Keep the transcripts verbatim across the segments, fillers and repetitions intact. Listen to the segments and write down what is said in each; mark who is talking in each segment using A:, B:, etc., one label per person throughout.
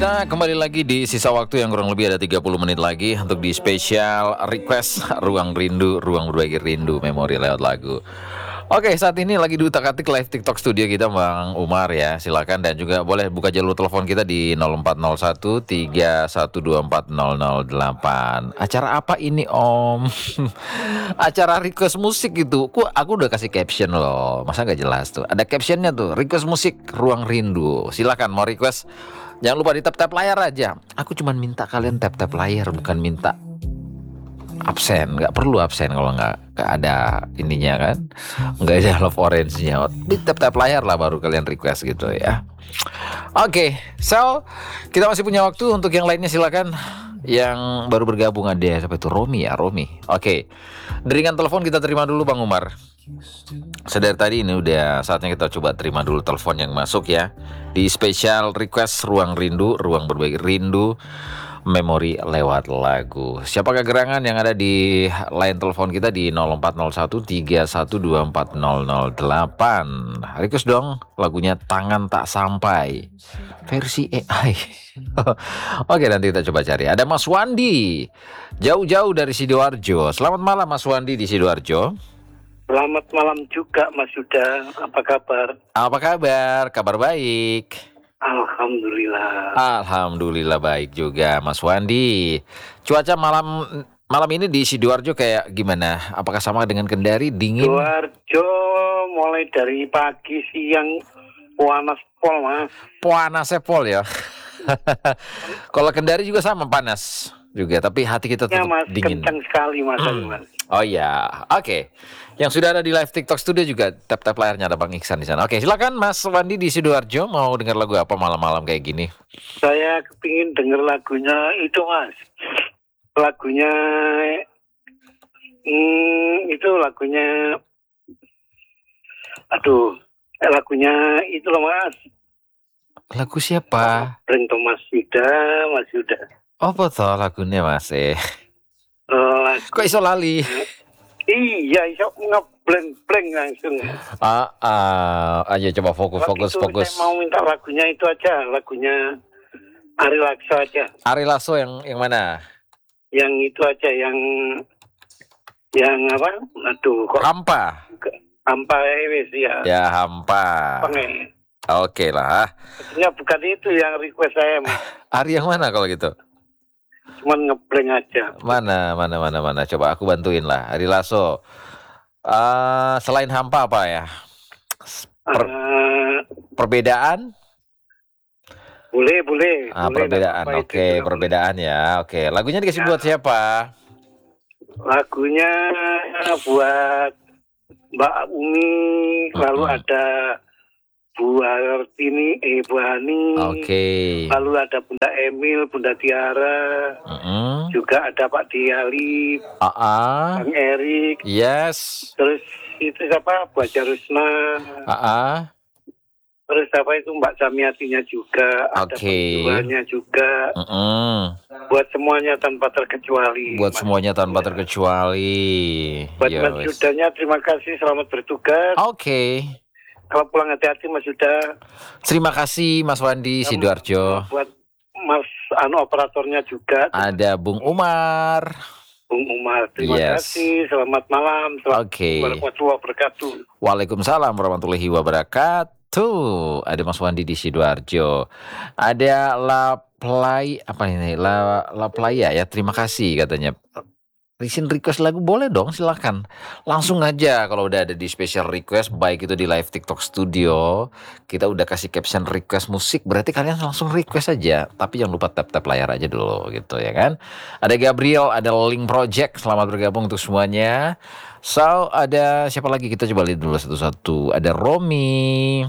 A: Kita kembali lagi di sisa waktu yang kurang lebih ada tiga puluh menit lagi untuk di spesial request Ruang Rindu, Ruang Berbagi Rindu, memori lewat lagu. Oke, saat ini lagi diutak-atik live TikTok studio kita Bang Umar ya. Silakan dan juga boleh buka jalur telepon kita di nol empat nol satu tiga satu dua empat nol nol delapan. Acara apa ini Om? Acara request musik gitu. Ku aku udah kasih caption loh. Masa nggak jelas tuh? Ada captionnya tuh, request musik Ruang Rindu. Silakan mau request. Jangan lupa di tap-tap layar aja. Aku cuma minta kalian tap-tap layar, bukan minta absen. Nggak perlu absen kalau nggak, nggak ada ininya kan, nggak ada love orange-nya. Di tap-tap layar lah baru kalian request gitu ya. Oke, okay, so kita masih punya waktu untuk yang lainnya, silakan. Yang baru bergabung ada siapa itu? Romi ya, Romi. Oke, okay. Deringan telepon kita terima dulu Bang Umar. Sedari tadi ini udah saatnya kita coba terima dulu telepon yang masuk ya. Di spesial request Ruang Rindu, Ruang Berbagi Rindu, memori lewat lagu. Siapakah gerangan yang ada di line telepon kita di nol empat nol satu tiga satu dua empat nol nol delapan. Request dong lagunya Tangan Tak Sampai versi A I. Oke, nanti kita coba cari. Ada Mas Wandi jauh-jauh dari Sidoarjo. Selamat malam Mas Wandi di Sidoarjo.
B: Selamat malam juga Mas Yuda, apa kabar?
A: Apa kabar? Kabar baik.
B: Alhamdulillah.
A: Alhamdulillah baik juga Mas Wandi. Cuaca malam malam ini di Sidoarjo kayak gimana? Apakah sama dengan Kendari, dingin?
B: Sidoarjo mulai dari pagi siang panas pol Mas.
A: Panas pol ya. Kalau Kendari juga sama panas juga, tapi hati kita tetap
B: ya, mas,
A: dingin.
B: Kencang sekali Mas.
A: Hmm. mas. Oh ya, oke. Okay. Yang sudah ada di live TikTok studio juga tap-tap layarnya ada Bang Iksan di sana. Oke, silakan Mas Wandi di Sidoarjo, mau dengar lagu apa malam-malam kayak gini?
B: Saya kepingin denger lagunya itu Mas. Lagunya hmm, itu lagunya aduh, lagunya itu loh Mas.
A: Lagu siapa?
B: Bring Thomas Yuda, Mas Yuda.
A: Oh, betul lagunya Mas eh.
B: Uh,
A: Kok iso lali?
B: Iya, iso ngebleng-bleng langsung.
A: Ah, ah, ayo coba fokus, fokus,
B: itu
A: fokus.
B: Saya mau minta lagunya itu aja, lagunya Ari Lasso aja.
A: Ari Lasso yang yang mana?
B: Yang itu aja, yang yang apa? Aduh, kok
A: Hampa.
B: Hampa wis ya.
A: Ya Hampa.
B: Pengen.
A: Oke lah.
B: Maksudnya bukan itu yang request saya, Mas.
A: Ari yang mana kalau gitu?
B: Cuman ngebleng aja.
A: Mana, mana, mana, mana. Coba aku bantuin lah. Ari Lasso. Uh, selain Hampa apa ya? Per- uh, perbedaan?
B: Boleh, boleh.
A: Ah,
B: boleh
A: perbedaan. Oke, okay, perbedaan boleh. Ya. Oke, okay. Lagunya dikasih ya. Buat siapa?
B: Lagunya buat Mbak Umi, mm-hmm. lalu ada Bu Artini, eh Bu Hani,
A: okay.
B: lalu ada Bunda Emil, Bunda Tiara,
A: uh-uh.
B: juga ada Pak Diali,
A: uh-uh.
B: Bang Erik,
A: yes,
B: terus itu siapa, Bu Aja Rusna,
A: uh-uh.
B: terus apa itu Mbak Samiatinya juga, ada
A: okay.
B: penjualnya juga,
A: uh-uh.
B: buat semuanya tanpa terkecuali.
A: Buat Mas semuanya tanpa ya. terkecuali.
B: Buat Mas Yudanya terima kasih, selamat bertugas.
A: Oke. Okay.
B: Kalau pulang hati-hati Mas Yuda.
A: Terima kasih Mas Wandi Sidoarjo.
B: Buat Mas anu operatornya juga.
A: Ada Bung Umar.
B: Bung Umar, terima yes. kasih. Selamat malam.
A: Selamat okay.
B: warahmatullahi wabarakatuh.
A: Waalaikumsalam warahmatullahi wabarakatuh. Ada Mas Wandi di Sidoarjo. Ada La Play apa ini? La La Playa ya. Terima kasih katanya. Recent request lagu boleh dong, silakan. Langsung aja kalau udah ada di special request, baik itu di live TikTok studio, kita udah kasih caption request musik, berarti kalian langsung request aja. Tapi jangan lupa tap-tap layar aja dulu gitu ya kan. Ada Gabriel, ada Link Project, selamat bergabung untuk semuanya. So, ada siapa lagi, kita coba lihat dulu satu-satu. Ada Romi,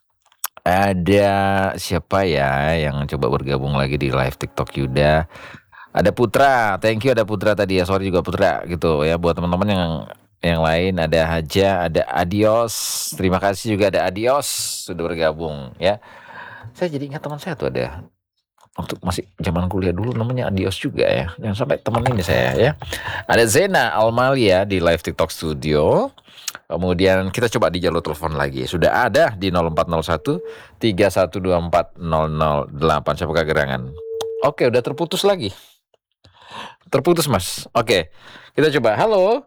A: ada siapa ya yang coba bergabung lagi di live TikTok Yuda. Ada Putra, thank you ada Putra tadi ya, sorry juga Putra gitu ya. Buat teman-teman yang yang lain ada Haja, ada Adios, terima kasih juga ada Adios sudah bergabung ya. Saya jadi ingat teman saya tuh ada Waktu masih zaman kuliah dulu namanya Adios juga ya. Jangan sampai temen ini saya ya. Ada Zena Almalia di live TikTok studio. Kemudian kita coba di jalur telepon lagi. Sudah ada di nol empat nol satu tiga satu dua empat nol nol delapan. Siapa gerangan? Oke, udah terputus lagi. Terputus Mas. Oke, kita coba. Halo.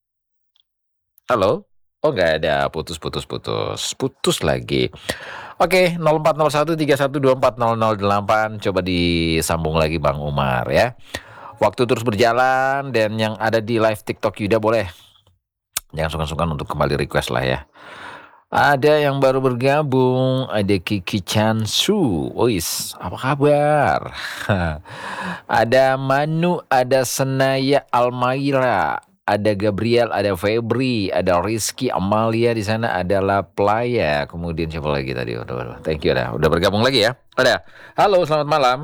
A: Halo. Oh nggak ada, putus putus putus putus lagi. Oke, nol empat nol satu tiga satu dua empat nol nol delapan. Coba disambung lagi Bang Umar ya. Waktu terus berjalan dan yang ada di live TikTok Yuda boleh. Jangan sungkan-sungkan untuk kembali request lah ya. Ada yang baru bergabung, ada Kiki Chansu. Ois, apa kabar? Ada Manu, ada Senaya Almaira, ada Gabriel, ada Febri, ada Rizky, Amalia di sana, ada Laplaya. Kemudian siapa lagi tadi? Udah, udah, thank you dah. Udah bergabung lagi ya. Ada. Halo, selamat malam.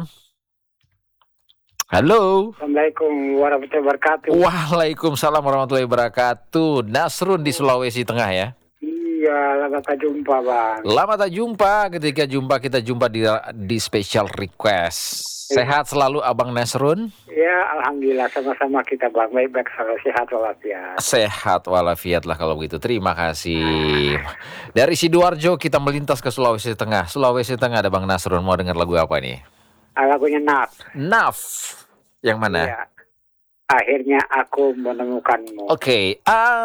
A: Halo.
B: Assalamualaikum warahmatullahi wabarakatuh.
A: Waalaikumsalam warahmatullahi wabarakatuh. Nasrun di Sulawesi Tengah ya.
B: Iya, lama tak jumpa Bang.
A: Lama tak jumpa. Ketika jumpa kita jumpa di di special request. Sehat selalu Abang Nasrun?
B: Ya, alhamdulillah sama-sama kita Bang. Baik-baik, selalu sehat walafiat.
A: Sehat walafiat lah kalau begitu. Terima kasih. Dari Sidoarjo kita melintas ke Sulawesi Tengah. Sulawesi Tengah ada Bang Nasrun. Mau dengar lagu apa nih?
B: Lagunya Naf.
A: Naf. Yang mana?
B: Ya. Akhirnya aku menemukanmu.
A: Oke,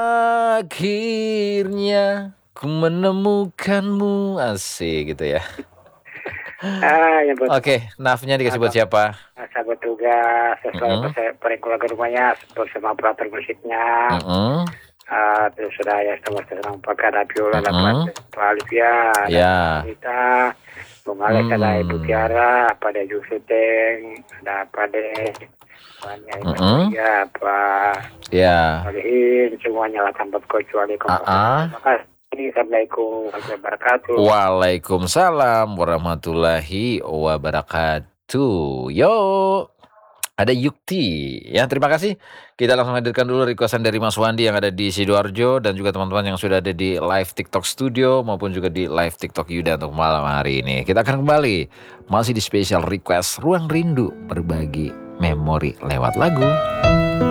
A: akhirnya ku menemukanmu. Asik gitu ya.
B: Ah, ya betul.
A: Oke, nafnya dikasih buat siapa?
B: Sahabat tugas, sesuai
A: Mm-mm.
B: mm-hmm. keluarga rumahnya, bersama operator musiknya.
A: Mm-mm.
B: Uh, terus sudah ya sama senang pakai Rabiola,
A: Mm-mm.
B: Pak Alivia,
A: Ya.
B: kita, Bung Alex,
A: Hmm.
B: ada Ibu Tiara, pada Jusuteng, ada pada banyak
A: Mm-mm.
B: ya Pak
A: Ya.
B: Alihin, semuanya lah tanpa kecuali kompas.
A: Ah-ah.
B: Terima kasih. Assalamualaikum warahmatullahi wabarakatuh.
A: Waalaikumsalam warahmatullahi wabarakatuh. Yo, ada Yukti. Ya, terima kasih. Kita langsung hadirkan dulu requestan dari Mas Wandi yang ada di Sidoarjo dan juga teman-teman yang sudah ada di live TikTok Studio maupun juga di live TikTok Yuda untuk malam hari ini. Kita akan kembali masih di special request Ruang Rindu, berbagi memori lewat lagu.